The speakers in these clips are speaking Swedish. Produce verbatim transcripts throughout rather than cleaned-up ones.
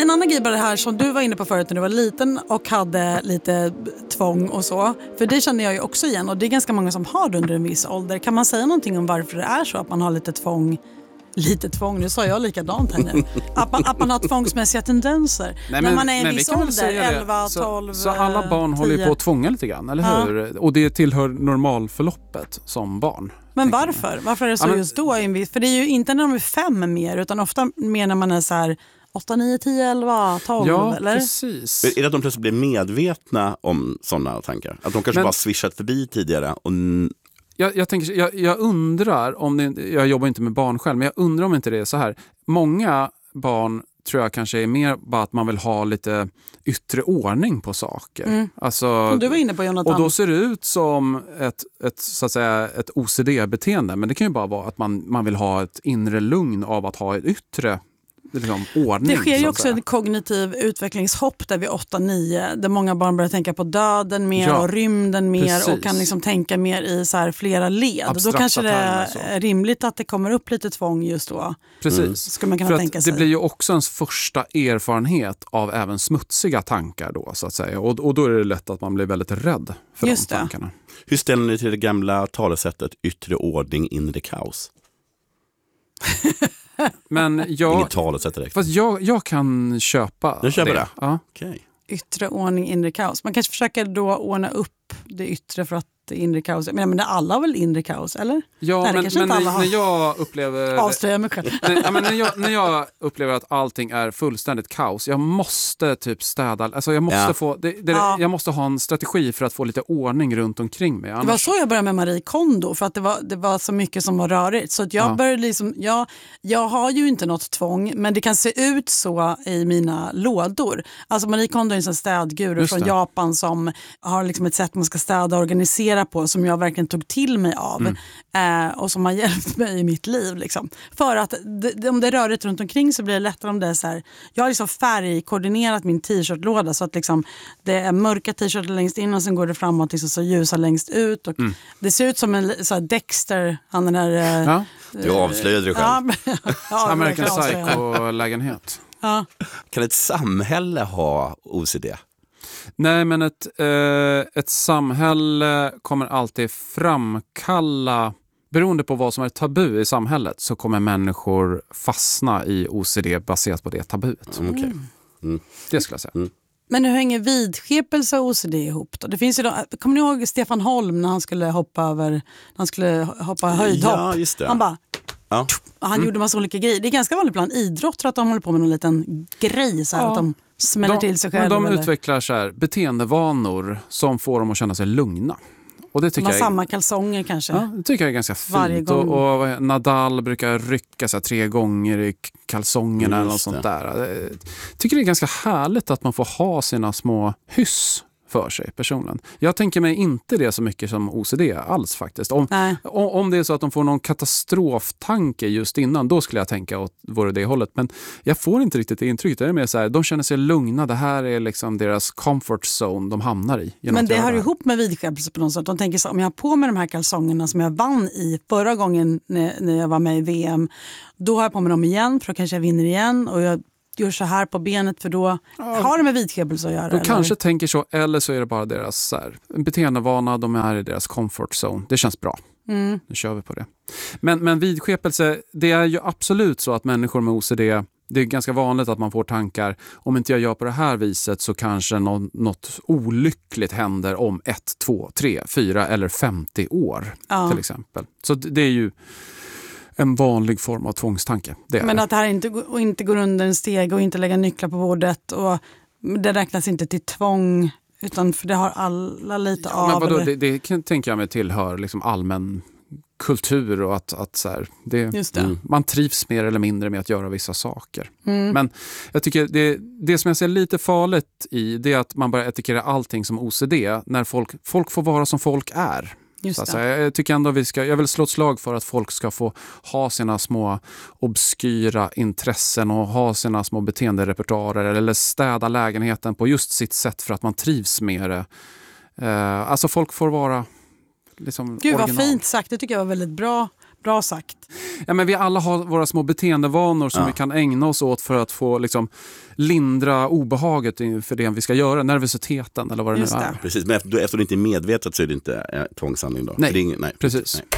en annan grej bara det här som du var inne på förut när du var liten och hade lite tvång och så. För det känner jag ju också igen och det är ganska många som har det under en viss ålder. Kan man säga någonting om varför det är så att man har lite tvång? Lite tvång, nu sa jag likadant här nu. Att man, att man har tvångsmässiga tendenser. Nej, när men, man är i en viss ålder, elva, så, tolv, så alla barn tio. håller ju på att tvånga lite grann, eller Ja. hur? Och det tillhör normalförloppet som barn. Men varför? Varför är det så Ja, men, just då? För det är ju inte när de är fem mer, utan ofta mer när man är så här åtta, nio, tio, elva, tolv, ja, eller? precis. Är det att de plötsligt blir medvetna om sådana tankar? Att de kanske Men, bara swishat förbi tidigare och... Jag, jag, tänker, jag, jag undrar, om det, jag jobbar inte med barn själv, men jag undrar om inte det är så här. Många barn tror jag kanske är mer bara att man vill ha lite yttre ordning på saker. Mm. Alltså, du var inne på Jonathan. och då ser det ut som ett, ett, så att säga, ett O C D-beteende, men det kan ju bara vara att man, man vill ha ett inre lugn av att ha ett yttre liksom, ordning. Det sker ju också säga. en kognitiv utvecklingshopp där vid åtta nio där många barn börjar tänka på döden mer Ja, och rymden mer precis. och kan liksom tänka mer i så här flera led. Abstrakta Då kanske det termer, så. är rimligt att det kommer upp lite tvång just då. Precis. Mm. Skulle man kunna För tänka att sig. det blir ju också ens första erfarenhet av även smutsiga tankar då, så att säga. Och, och då är det lätt att man blir väldigt rädd för just de det. tankarna. Hur ställer ni till det gamla talesättet yttre ordning, inre kaos? Men jag, Inget talesätt direkt. fast jag, jag kan köpa Du köper det. det? Ja. Okej. Yttre ordning, inre kaos. Man kanske försöker då ordna upp det yttre för att det inre kaos. Men, men alla har väl inre kaos, eller? Ja, Nej, det men, kanske men inte alla när, har. när jag upplever Avslöja mig själv. när, ja, men när, jag, när jag upplever att allting är fullständigt kaos, jag måste typ städa, alltså jag måste Ja. få det, det, Ja. jag måste ha en strategi för att få lite ordning runt omkring mig. Det var Annars, så jag började med Marie Kondo för att det var, det var så mycket som var rörigt. Så att jag Ja. började liksom, jag, jag har ju inte något tvång men det kan se ut så i mina lådor. Alltså Marie Kondo är en sån städguru Just från det. Japan som har liksom ett sätt man ska städa och organisera på som jag verkligen tog till mig av Mm. eh, och som har hjälpt mig i mitt liv. Liksom. För att det, det, om det är rörigt runt omkring så blir det lättare om det är så här. Jag har liksom färgkoordinerat min t-shirtlåda så att liksom, det är mörka t-shirtar längst in och sen går det framåt liksom, så ljusa längst ut. Och Mm. det ser ut som en så här Dexter, han den där... eh, ja. Du avslöjade dig själv. Ja, ja, American verkligen. Psycho-lägenhet. Ja. Kan ett samhälle ha O C D? Nej, men ett, eh, ett samhälle kommer alltid framkalla, beroende på vad som är tabu i samhället, så kommer människor fastna i O C D baserat på det tabuet. Mm, okej. Mm. Det skulle jag säga. Mm. Men hur hänger vidskepelse och O C D ihop då? Det finns ju då, kommer ni ihåg Stefan Holm när han skulle hoppa över, när han skulle hoppa höjdhopp? Ja, just det. Han bara... Ja. Och han gjorde massa olika grejer. Det är ganska vanligt bland idrottare att de håller på med någon liten grej så här, Ja. att de smäller De, till sig men själva. de eller- utvecklar så här, beteendevanor som får dem att känna sig lugna. Och det de tycker har jag, samma kalsonger kanske. ja, det tycker jag är ganska Varje fint. gång. Och, och Nadal brukar rycka så här, tre gånger i kalsongerna eller något Just sånt det. där. Jag tycker det är ganska härligt att man får ha sina små hyss för sig personligen. Jag tänker mig inte det så mycket som O C D alls faktiskt. Om, Nej. om, om det är så att de får någon katastroftanke just innan, då skulle jag tänka åt vore det hållet. Men jag får inte riktigt det intrycket. Det är mer så här, de känner sig lugna. Det här är liksom deras comfort zone de hamnar i. genom Men att det göra hör här. ihop med vidskepelse på något sätt. De tänker så, om jag har på mig de här kalsongerna som jag vann i förra gången när, när jag var med i V M, då har jag på mig dem igen för då kanske jag vinner igen och jag gör så här på benet för då har det med vidskepelse att göra. De eller? kanske tänker så, eller så är det bara deras så här, en beteendevana, de är i deras comfort zone. Det känns bra. Mm. Nu kör vi på det. Men, men vidskepelse, det är ju absolut så att människor med O C D, det är ganska vanligt att man får tankar, om inte jag gör på det här viset så kanske någon, något olyckligt händer om ett, två, tre, fyra eller femtio år Ja. till exempel. Så det, det är ju en vanlig form av tvångstanke. Det är Men det. att det här inte, och inte går under en steg och inte lägga nycklar på bordet och det räknas inte till tvång utan för det har alla lite Ja, men av. vadå, eller- det, det kan, tänker jag mig tillhör liksom allmän kultur och att, att så här, det, Just det. Mm, man trivs mer eller mindre med att göra vissa saker. Mm. Men jag tycker det, det som jag ser lite farligt i, det är att man börjar etikera allting som O C D när folk, folk får vara som folk är. Just Så att det. säga, jag tycker ändå vi ska, jag vill slå ett slag för att folk ska få ha sina små obskyra intressen och ha sina små beteenderepertoarer eller städa lägenheten på just sitt sätt för att man trivs med det. Uh, alltså folk får vara liksom Gud vad original. fint sagt, det tycker jag var väldigt bra Bra sagt. Ja, men vi alla har våra små beteendevanor som ja. vi kan ägna oss åt för att få liksom, lindra obehaget för det vi ska göra, nervositeten eller vad det Just nu är. Det. Precis, men efter, efter du inte är medvetet så är det inte eh, tvångshandling då? Nej, det är ingen, nej precis. Nej.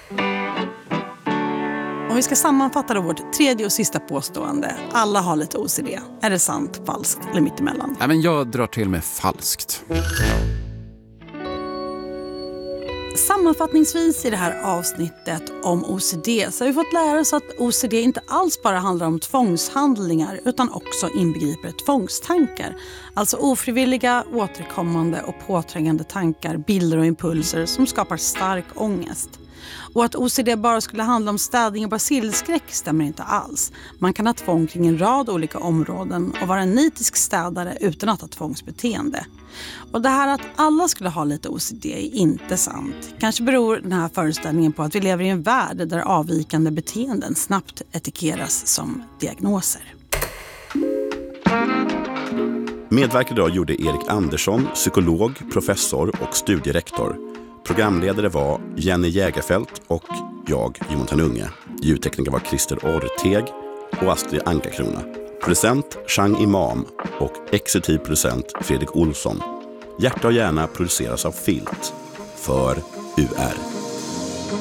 Om vi ska sammanfatta då vårt tredje och sista påstående. Alla har lite O C D. Är det sant, falskt eller mittemellan? Ja, men jag drar till med falskt. Sammanfattningsvis i det här avsnittet om O C D så har vi fått lära oss att O C D inte alls bara handlar om tvångshandlingar utan också inbegriper tvångstankar. Alltså ofrivilliga, återkommande och påträngande tankar, bilder och impulser som skapar stark ångest. Och att O C D bara skulle handla om städning och basilskräck stämmer inte alls. Man kan ha tvång kring en rad olika områden och vara en nitisk städare utan att ha tvångsbeteende. Och det här att alla skulle ha lite O C D är inte sant. Kanske beror den här föreställningen på att vi lever i en värld där avvikande beteenden snabbt etikeras som diagnoser. Medverkade idag gjorde Erik Andersson, psykolog, professor och studierektor. Programledare var Jenny Jägerfält och jag, Jonathan Unge. Ljudtekniker var Christer Orteg och Astrid Ankarkrona. Producent Chang Imam och exekutiv producent Fredrik Olsson. Hjärta och hjärna produceras av Filt för U R.